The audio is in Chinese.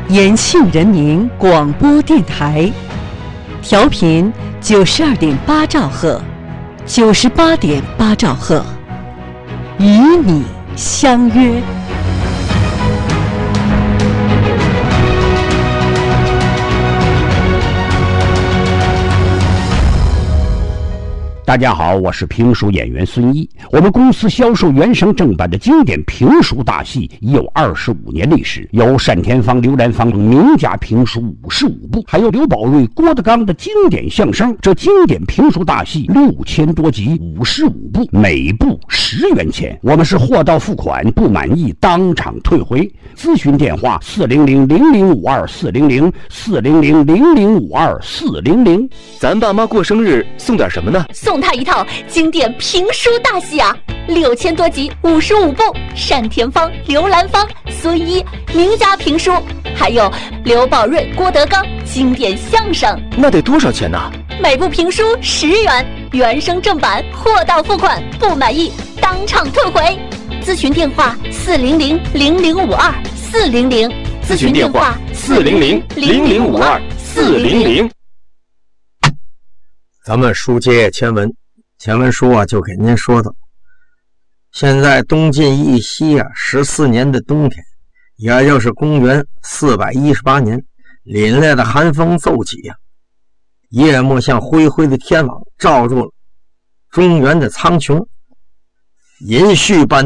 延庆人民广播电台，调频92.8兆赫，98.8兆赫，与你相约。 大家好，我是评书演员孙一。我们公司销售原声正版的经典评书大戏已有25年历史，有单田芳、刘兰芳名家评书55部，还有刘宝瑞、郭德纲的经典相声。这经典评书大戏6000多集，55部，每部10元钱。我们是货到付款，不满意当场退回。咨询电话400-0052-400，400-0052-400。 咱爸妈过生日送点什么呢？ 送他一套经典评书大戏啊，6000多集，55部，单田芳、刘兰芳、孙一名家评书，还有刘宝瑞、郭德纲经典相声。 那得多少钱呢？ 每部评书10元，原声正版，货到付款，不满意当场退回。咨询电话400-0052-400， 咨询电话400-0052-400。 咱们书接前文，前文书啊就给您说到，现在东晋义熙14年的冬天，也就是公元418年，凛冽的寒风骤起夜幕像灰灰的天网罩住了中原的苍穹，银絮般